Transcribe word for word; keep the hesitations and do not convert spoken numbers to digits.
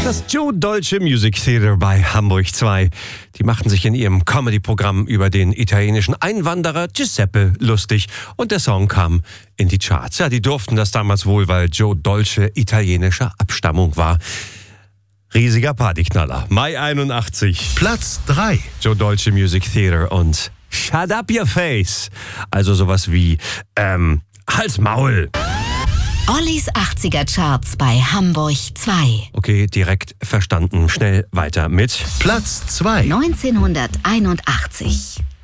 Das Joe Dolce Music Theater bei Hamburg zwei. Die machten sich in ihrem Comedy-Programm über den italienischen Einwanderer Giuseppe lustig und der Song kam in die Charts. Ja, die durften das damals wohl, weil Joe Dolce italienischer Abstammung war. Riesiger Partyknaller. Mai einundachtzig. Platz drei. Joe Dolce Music Theater und Shut Up Your Face. Also sowas wie, ähm, Hals Maul. Ollis achtziger Charts bei Hamburg zwei. Okay, direkt verstanden. Schnell weiter mit Platz zwei. neunzehnhunderteinundachtzig.